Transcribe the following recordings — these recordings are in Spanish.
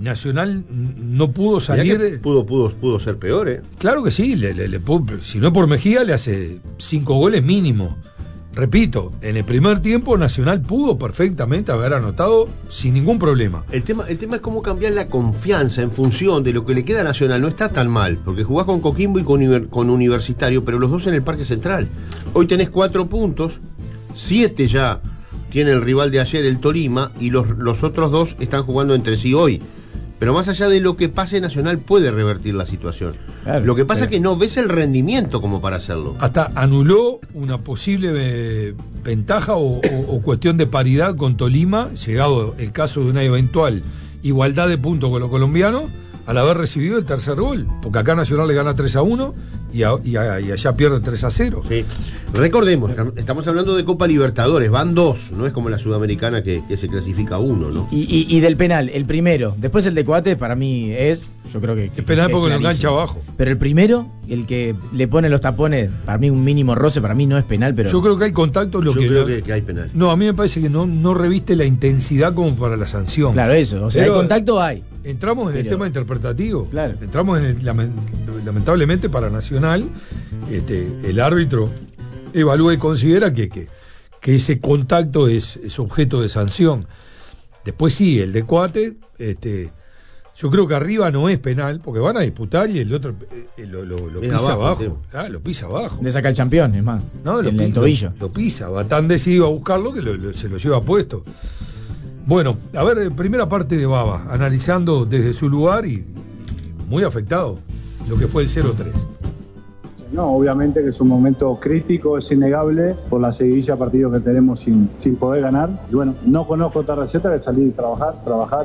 Nacional no pudo salir. Pudo ser peor, ¿eh? Claro que sí, si no por Mejía le hace 5 goles mínimo. Repito, en el primer tiempo Nacional pudo perfectamente haber anotado sin ningún problema. El tema es cómo cambiar la confianza en función de lo que le queda a Nacional. No está tan mal, porque jugás con Coquimbo y con Universitario, pero los dos en el Parque Central. Hoy tenés 4 puntos, 7 ya tiene el rival de ayer, el Tolima, y los otros 2 están jugando entre sí hoy. Pero más allá de lo que pase, Nacional puede revertir la situación. Claro, lo que pasa es que no ves el rendimiento como para hacerlo. Hasta anuló una posible ventaja o cuestión de paridad con Tolima, llegado el caso de una eventual igualdad de puntos con los colombianos, al haber recibido el tercer gol. Porque acá Nacional le gana 3-1 y allá pierde 3-0. Sí. Recordemos, estamos hablando de Copa Libertadores, van 2, no es como la Sudamericana que se clasifica 1, ¿no? Y del penal, el primero, después el de Coates para mí yo creo que es penal porque lo engancha abajo. Pero el primero, el que le pone los tapones, para mí un mínimo roce, para mí no es penal, pero... Yo creo que hay contacto. Yo creo que hay penal. No, a mí me parece que no reviste la intensidad como para la sanción. Claro, eso, o sea, pero hay contacto, hay. Entramos en el tema interpretativo. Claro. Entramos lamentablemente para Nacional, el árbitro evalúa y considera que ese contacto es objeto de sanción. Después sí, el de Coate, yo creo que arriba no es penal, porque van a disputar y el otro lo pisa abajo. Lo pisa abajo. Le saca el campeón, es más. No, el tobillo. Lo pisa, va tan decidido a buscarlo que se lo lleva puesto. Bueno, a ver, primera parte de Baba, analizando desde su lugar y muy afectado lo que fue el 0-3. No, obviamente que es un momento crítico, es innegable, por la seguidilla de partidos que tenemos sin poder ganar. Y bueno, no conozco otra receta que salir y trabajar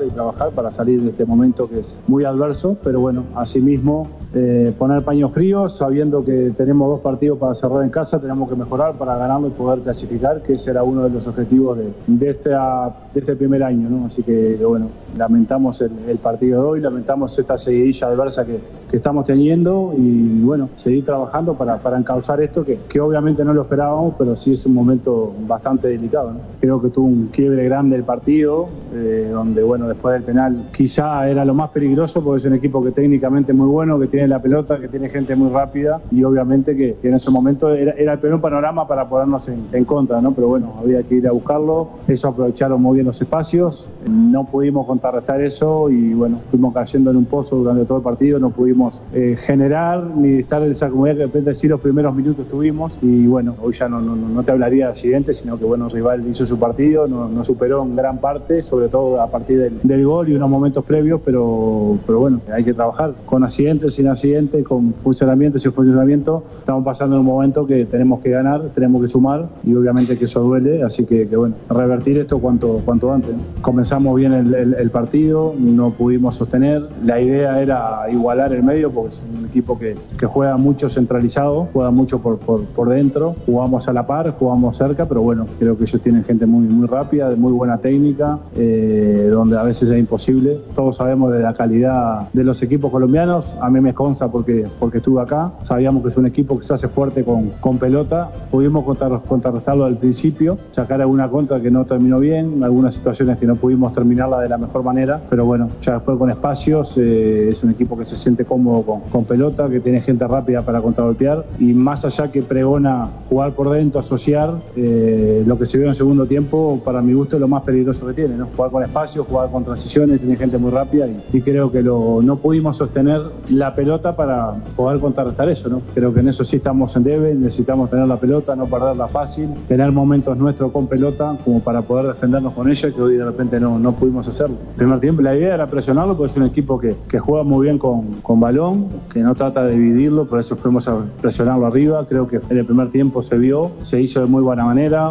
para salir de este momento que es muy adverso, pero bueno, asimismo poner paños fríos, sabiendo que tenemos 2 partidos para cerrar en casa, tenemos que mejorar para ganarlo y poder clasificar, que ese era uno de los objetivos de este primer año, ¿no? Así que bueno, lamentamos el partido de hoy, lamentamos esta seguidilla adversa que estamos teniendo y bueno, seguir trabajando para encauzar esto que obviamente no lo esperábamos, pero sí es un momento bastante delicado, ¿no? Creo que tuvo un quiebre grande el partido, donde bueno, después del penal quizá era lo más peligroso porque es un equipo que técnicamente es muy bueno, que tiene la pelota, que tiene gente muy rápida y obviamente que en ese momento era el peor panorama para ponernos en contra, ¿no? Pero bueno, había que ir a buscarlo, eso aprovecharon muy bien los espacios, no pudimos contrarrestar eso y bueno, fuimos cayendo en un pozo durante todo el partido, no pudimos generar ni estar en esa comunidad que de repente sí los primeros minutos tuvimos y bueno, hoy ya no te hablaría de accidente, sino que bueno, el rival hizo su partido, nos superó en gran parte, sobre todo a partir del gol y unos momentos previos, pero bueno, hay que trabajar con accidentes, sin accidentes, con funcionamiento, sin funcionamiento. Estamos pasando en un momento que tenemos que ganar, tenemos que sumar y obviamente que eso duele, así que bueno, revertir esto cuanto antes, ¿no? Comenzamos bien el partido, no pudimos sostener, la idea era igualar el medio porque es un equipo que juega mucho centralizado, juega mucho por dentro, jugamos a la par, jugamos cerca, pero bueno, creo que ellos tienen gente muy rápida, de muy buena técnica, donde a veces es imposible. Todos sabemos de la calidad de los equipos colombianos, a mí me consta porque estuve acá, sabíamos que es un equipo que se hace fuerte con pelota, pudimos contrarrestarlo al principio, sacar alguna contra que no terminó bien, algunas situaciones que no pudimos terminarla de la mejor manera, pero bueno, ya después con espacios, es un equipo que se siente cómodo con pelota, que tiene gente rápida para contragolpear y más allá que pregona jugar por dentro, asociar, lo que se vio en el segundo tiempo, para mi gusto es lo más peligroso que tiene, ¿no? Jugar con espacio, jugar con transiciones, tiene gente muy rápida y creo que no pudimos sostener la pelota para poder contrarrestar eso, ¿no? Creo que en eso sí estamos en debe, necesitamos tener la pelota, no perderla fácil, tener momentos nuestros con pelota como para poder defendernos con ella, que hoy de repente no pudimos hacerlo. Primer tiempo la idea era presionarlo porque es un equipo que juega muy bien con balón, que no trata de dividirlo, por eso fuimos a presionarlo arriba. Creo que en el primer tiempo se hizo de muy buena manera,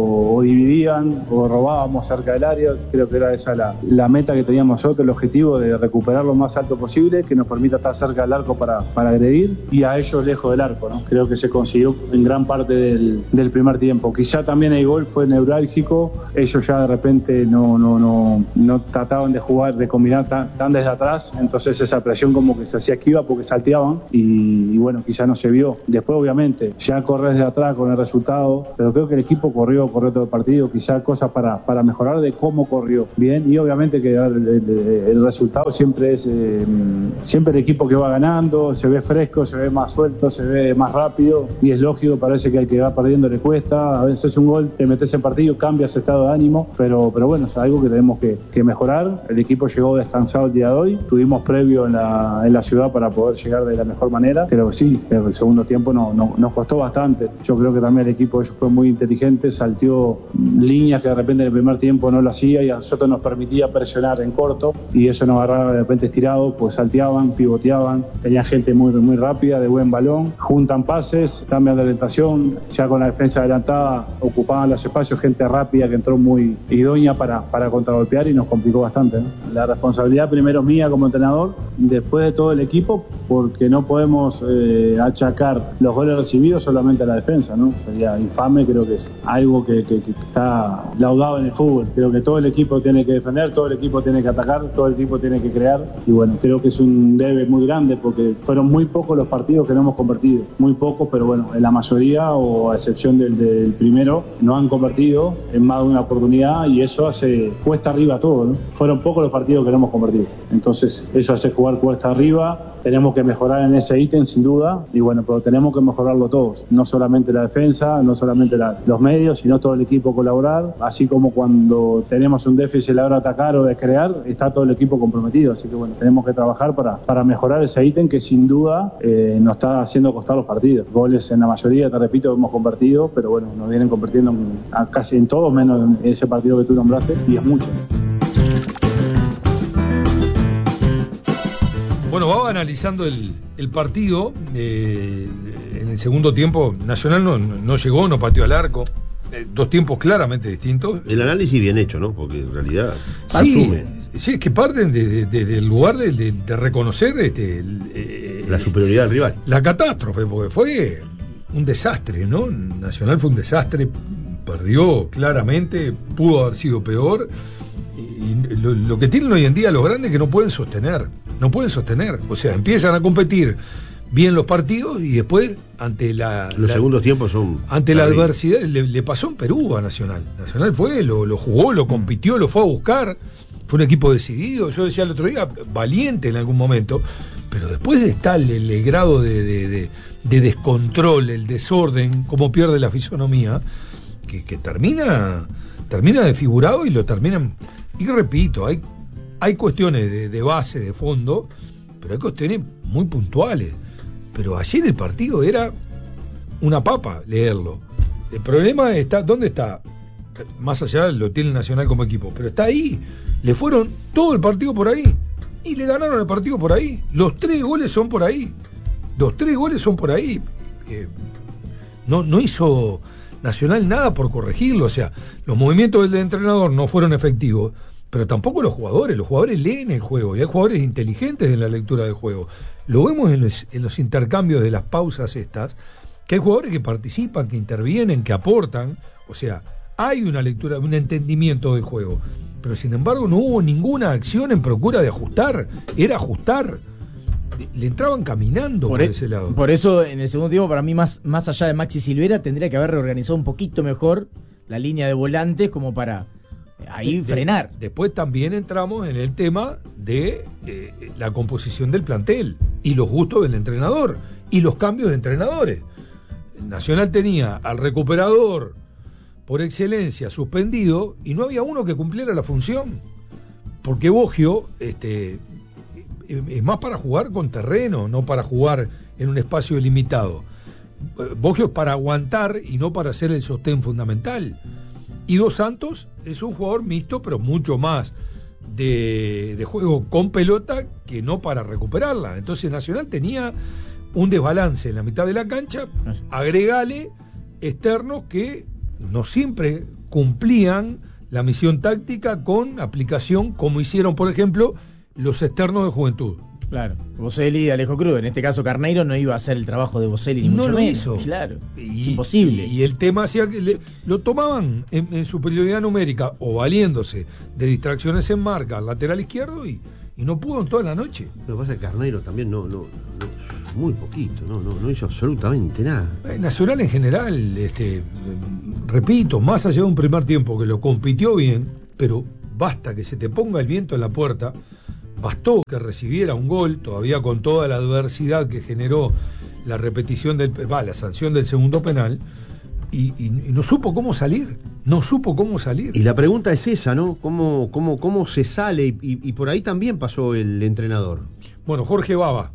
o dividían o robábamos cerca del área. Creo que era esa la meta que teníamos nosotros, el objetivo de recuperar lo más alto posible, que nos permita estar cerca del arco para agredir y a ellos lejos del arco, ¿no? Creo que se consiguió en gran parte del primer tiempo. Quizá también el gol fue neurálgico, ellos ya de repente no trataban de jugar, de combinar tan desde atrás, entonces esa presión como que se hacía esquiva porque salteaban y bueno, quizá no se vio. Después, obviamente, ya corres de atrás con el resultado, pero creo que el equipo corrió todo el partido, quizá cosas para mejorar de cómo corrió bien, y obviamente que el resultado siempre es siempre el equipo que va ganando, se ve fresco, se ve más suelto, se ve más rápido, y es lógico, parece que al que va perdiendo le cuesta, a veces un gol, te metes en partido, cambias estado de ánimo, pero bueno, es algo que tenemos que mejorar. El equipo llegó descansado el día de hoy, tuvimos previo en la ciudad para poder llegar de la mejor manera, pero sí, el segundo tiempo nos costó bastante. Yo creo que también el equipo fue muy inteligente, salteó líneas que de repente en el primer tiempo no lo hacía y a nosotros nos permitía presionar en corto, y eso nos agarraba de repente estirado, pues salteaban, pivoteaban, tenían gente muy rápida, de buen balón, juntan pases, cambian de orientación, ya con la defensa adelantada ocupaban los espacios, gente rápida que entró muy idónea para contragolpear y nos complicó bastante, ¿no? La responsabilidad primero es mía como entrenador, después de todo el equipo, porque no podemos achacar los goles recibidos solamente a la defensa, ¿no? Sería infame, creo que es algo que está laudado en el fútbol. Creo que todo el equipo tiene que defender, todo el equipo tiene que atacar, todo el equipo tiene que crear, y bueno, creo que es un debe muy grande porque fueron muy pocos los partidos que no hemos convertido, muy pocos, pero bueno, en la mayoría, o a excepción del primero, no han convertido en más de una oportunidad, y eso hace cuesta arriba todo, ¿no? Fueron pocos los partidos que no hemos convertido, entonces eso hace jugar cuesta arriba. Tenemos que mejorar en ese ítem sin duda, y bueno, pero tenemos que mejorarlo todos, no solamente la defensa, no solamente los medios, sino todo el equipo colaborar, así como cuando tenemos un déficit a la hora de atacar o de crear, está todo el equipo comprometido, así que bueno, tenemos que trabajar para mejorar ese ítem que sin duda nos está haciendo costar los partidos. Goles en la mayoría, te repito, hemos convertido, pero bueno, nos vienen convirtiendo casi en todos, menos en ese partido que tú nombraste, y es mucho. Bueno, vamos analizando el partido. En el segundo tiempo, Nacional no llegó, no pateó al arco. Dos tiempos claramente distintos. El análisis bien hecho, ¿no? Porque en realidad sí, es que parten del lugar de reconocer la superioridad del rival. La catástrofe, porque fue un desastre, ¿no? Nacional fue un desastre, perdió claramente, pudo haber sido peor. Y lo que tienen hoy en día los grandes es que no pueden sostener. O sea, empiezan a competir bien los partidos y después ante los segundos tiempos son ante la adversidad. Le pasó en Perú a Nacional. Nacional fue, lo jugó, lo compitió, lo fue a buscar. Fue un equipo decidido. Yo decía el otro día, valiente en algún momento, pero después está el grado de descontrol, el desorden, cómo pierde la fisonomía, que termina desfigurado y lo terminan. Y repito, hay cuestiones de base, de fondo, pero hay cuestiones muy puntuales. Pero ayer el partido era una papa leerlo. El problema está, ¿dónde está? Más allá lo tiene el Nacional como equipo, pero está ahí. Le fueron todo el partido por ahí y le ganaron el partido por ahí. Los 3 goles son por ahí. No hizo Nacional nada por corregirlo. O sea, los movimientos del entrenador no fueron efectivos, pero tampoco los jugadores. Los jugadores leen el juego y hay jugadores inteligentes en la lectura del juego. Lo vemos en los intercambios de las pausas estas, que hay jugadores que participan, que intervienen, que aportan. O sea, hay una lectura, un entendimiento del juego, pero sin embargo no hubo ninguna acción en procura de ajustar. Era ajustar. Le entraban caminando por ese lado. Por eso en el segundo tiempo, para mí, más allá de Maxi Silvera, tendría que haber reorganizado un poquito mejor la línea de volantes como para ahí frenar. Después también entramos en el tema de la composición del plantel y los gustos del entrenador y los cambios de entrenadores. El Nacional tenía al recuperador por excelencia suspendido y no había uno que cumpliera la función, porque Boggio es más para jugar con terreno, no para jugar en un espacio limitado. Boggio es para aguantar y no para ser el sostén fundamental. Y Dos Santos es un jugador mixto, pero mucho más de juego con pelota que no para recuperarla. Entonces Nacional tenía un desbalance en la mitad de la cancha. Agregale externos que no siempre cumplían la misión táctica con aplicación, como hicieron, por ejemplo, los externos de Juventud. Claro, Boselli y Alejo Cruz. En este caso Carneiro no iba a hacer el trabajo de Boselli ni mucho menos. No lo hizo. Claro, es imposible. Y el tema hacía que lo tomaban en superioridad numérica o valiéndose de distracciones en marca al lateral izquierdo y y no pudo en toda la noche. Lo que pasa es que Carneiro también no muy poquito, no hizo absolutamente nada. Nacional en general, repito, más allá de un primer tiempo que lo compitió bien, pero basta que se te ponga el viento en la puerta, bastó que recibiera un gol, todavía con toda la adversidad que generó la repetición la sanción del segundo penal, y no supo cómo salir. Y la pregunta es esa, ¿no? ¿Cómo se sale? Y por ahí también pasó el entrenador. Bueno, Jorge Baba.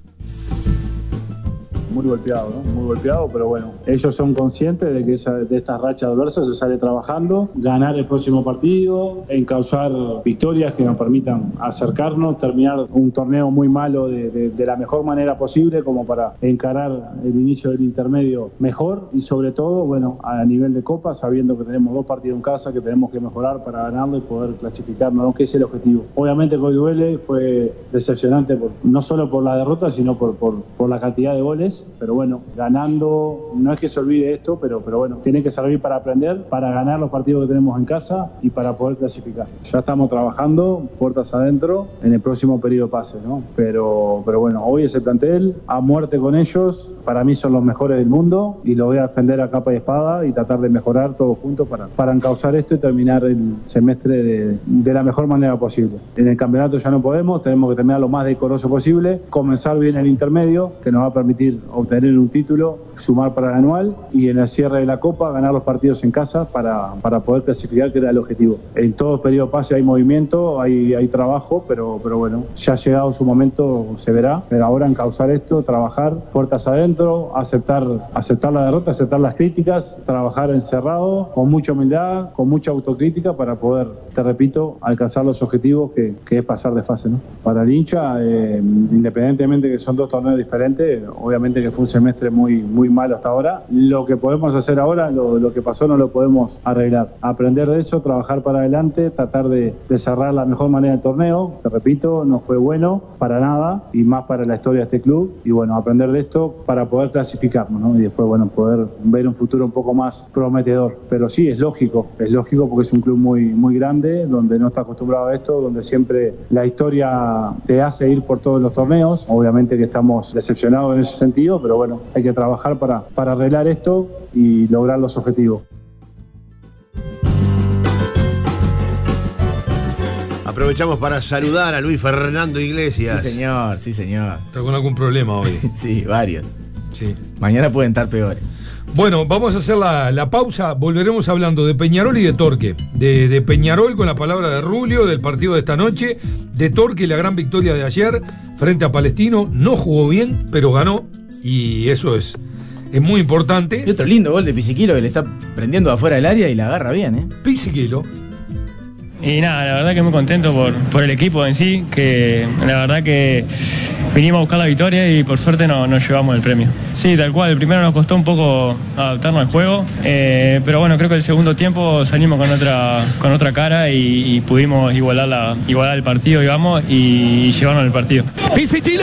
Muy golpeado, ¿no? Muy golpeado, pero bueno, ellos son conscientes de que de estas rachas adversas se sale trabajando, ganar el próximo partido, encauzar victorias que nos permitan acercarnos, terminar un torneo muy malo de la mejor manera posible, como para encarar el inicio del intermedio mejor, y sobre todo, bueno, a nivel de Copa, sabiendo que tenemos 2 partidos en casa, que tenemos que mejorar para ganarlo y poder clasificarnos, ¿no? Que es el objetivo. Obviamente que hoy duele, fue decepcionante, no solo por la derrota, sino por la cantidad de goles. Pero bueno, ganando, no es que se olvide esto, pero bueno, tiene que servir para aprender, para ganar los partidos que tenemos en casa y para poder clasificar. Ya estamos trabajando, puertas adentro, en el próximo periodo de pase, ¿no? Pero bueno, hoy ese plantel, a muerte con ellos, para mí son los mejores del mundo y lo voy a defender a capa y espada y tratar de mejorar todos juntos para encauzar esto y terminar el semestre de la mejor manera posible. En el campeonato ya no podemos, tenemos que terminar lo más decoroso posible, comenzar bien el intermedio, que nos va a permitir obtener un título, sumar para el anual y en el cierre de la Copa ganar los partidos en casa para poder clasificar, que era el objetivo. En todo periodo de pase hay movimiento, hay trabajo, pero bueno, ya ha llegado su momento, se verá, pero ahora encauzar esto, trabajar puertas adentro, aceptar la derrota, aceptar las críticas, trabajar encerrado, con mucha humildad, con mucha autocrítica para poder, te repito, alcanzar los objetivos que es pasar de fase, ¿no? Para el hincha, independientemente que son 2 torneos diferentes, obviamente que fue un semestre muy malo hasta ahora. Lo que podemos hacer ahora, lo que pasó no lo podemos arreglar. Aprender de eso, trabajar para adelante, tratar de cerrar la mejor manera el torneo. Te repito, no fue bueno para nada y más para la historia de este club. Y bueno, aprender de esto para poder clasificarnos, ¿no? Y después, bueno, poder ver un futuro un poco más prometedor. Pero sí, es lógico porque es un club muy grande, donde no está acostumbrado a esto, donde siempre la historia te hace ir por todos los torneos. Obviamente que estamos decepcionados en ese sentido, pero bueno, hay que trabajar para arreglar esto y lograr los objetivos. Aprovechamos para saludar a Luis Fernando Iglesias. Sí señor. ¿Está con algún problema hoy? Sí, varios. Sí. Mañana pueden estar peores. Bueno, vamos a hacer la pausa. Volveremos hablando de Peñarol y de Torque. De Peñarol con la palabra de Rulio, del partido de esta noche. De Torque, la gran victoria de ayer frente a Palestino. No jugó bien, pero ganó. Y eso es muy importante. Y otro lindo gol de Pisiquilo que le está prendiendo afuera del área y la agarra bien, ¿eh? Pisiquilo. Y nada, la verdad que muy contento por el equipo en sí, que la verdad que vinimos a buscar la victoria y por suerte nos llevamos el premio. Sí, tal cual, el primero nos costó un poco adaptarnos al juego, pero bueno, creo que el segundo tiempo salimos con otra cara y pudimos igualar el partido, digamos, y llevarnos el partido. ¡Pisiquilo!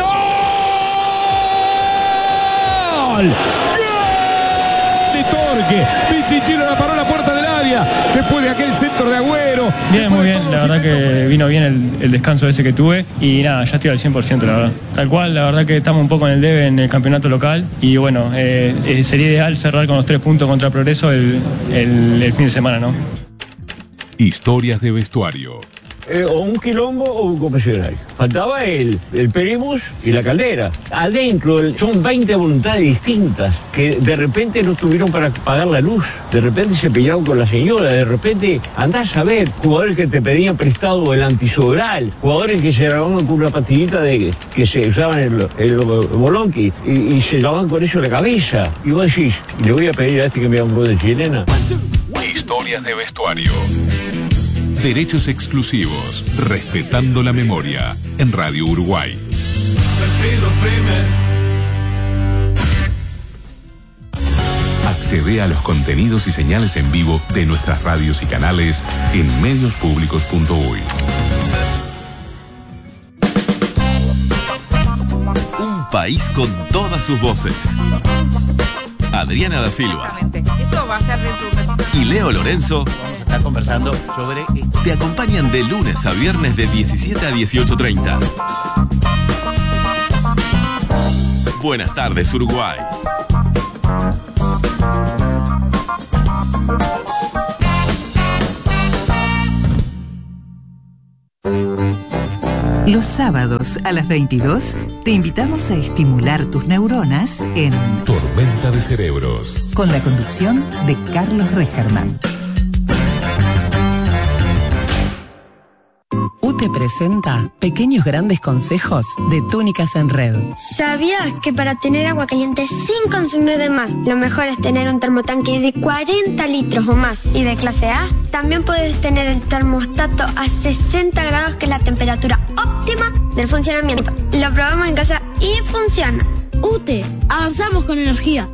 De Torque, Pisiquilo la paró a la puerta del área después de aquel centro de Agüero. Bien, muy bien, la verdad que vino bien el descanso ese que tuve y nada, ya estoy al 100%, la verdad. Tal cual, la verdad que estamos un poco en el debe en el campeonato local y bueno, sería ideal cerrar con los 3 puntos contra Progreso el fin de semana, ¿no? Historias de vestuario. O un quilombo o un confesionario. Faltaba el primus y la caldera. Adentro son 20 voluntades distintas que de repente no tuvieron para pagar la luz. De repente se pelearon con la señora. De repente andás a ver jugadores que te pedían prestado el antisobral, jugadores que se grababan con una pastillita que se usaban el bolonqui y se lavaban con eso la cabeza. Y vos decís, le voy a pedir a este que me haga un gol de chilena. Historias de vestuario. Derechos exclusivos, respetando la memoria, en Radio Uruguay. Accede a los contenidos y señales en vivo de nuestras radios y canales en mediospublicos.uy. Un país con todas sus voces. Adriana da Silva eso va a ser de tu... y Leo Lorenzo estar conversando sobre... Te acompañan de lunes a viernes de 17 a 18:30. Buenas tardes, Uruguay. Los sábados a las 22 te invitamos a estimular tus neuronas en Tormenta de Cerebros, con la conducción de Carlos Recherman. UTE presenta Pequeños Grandes Consejos de Túnicas en Red. ¿Sabías que para tener agua caliente sin consumir de más, lo mejor es tener un termotanque de 40 litros o más y de clase A? También puedes tener el termostato a 60 grados, que es la temperatura óptima del funcionamiento. Lo probamos en casa y funciona. UTE, avanzamos con energía.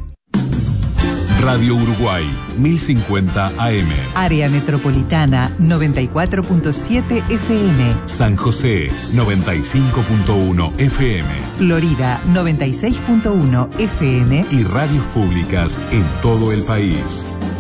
Radio Uruguay, 1050 AM. Área Metropolitana, 94.7 FM. San José, 95.1 FM. Florida, 96.1 FM. Y radios públicas en todo el país.